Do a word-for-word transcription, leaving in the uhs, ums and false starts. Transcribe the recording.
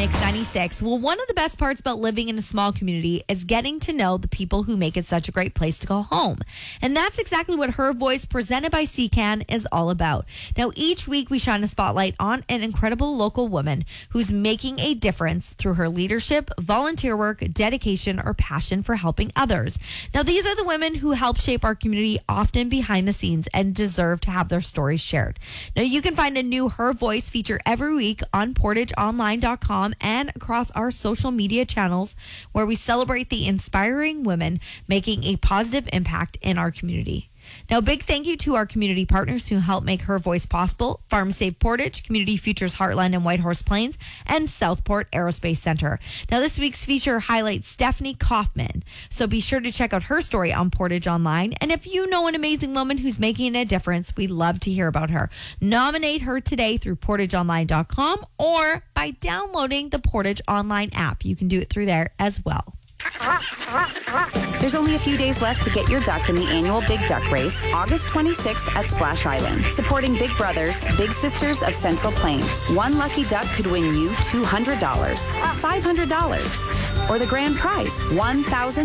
Mix ninety-six. Well, one of the best parts about living in a small community is getting to know the people who make it such a great place to go home. And that's exactly what Her Voice, presented by C C A N, is all about. Now, each week we shine a spotlight on an incredible local woman who's making a difference through her leadership, volunteer work, dedication, or passion for helping others. Now, these are the women who help shape our community, often behind the scenes, and deserve to have their stories shared. Now, you can find a new Her Voice feature every week on portage online dot com and across our social media channels, where we celebrate the inspiring women making a positive impact in our community. Now, big thank you to our community partners who help make Her Voice possible: Farm Safe Portage, Community Futures Heartland and Whitehorse Plains, and Southport Aerospace Center. Now, this week's feature highlights Stephanie Kaufman, so be sure to check out her story on Portage Online. And if you know an amazing woman who's making a difference, we'd love to hear about her. Nominate her today through portage online dot com or by downloading the Portage Online app. You can do it through there as well. There's only a few days left to get your duck in the annual Big Duck Race, August twenty-sixth at Splash Island. Supporting Big Brothers, Big Sisters of Central Plains. One lucky duck could win you two hundred dollars, five hundred dollars, or the grand prize, one thousand dollars.